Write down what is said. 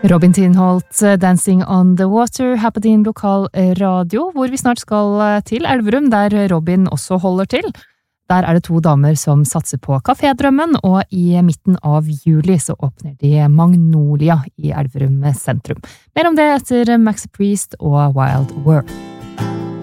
Robin Tinholt, Dancing on the Water, her på din lokal radio, hvor vi snart skal til Elverum, der Robin også holder til. Der det 2 damer som satser på kafédrømmen, og i midten av juli så åpner de Magnolia i Elverum sentrum. Mer om det etter Max Priest og Wild World.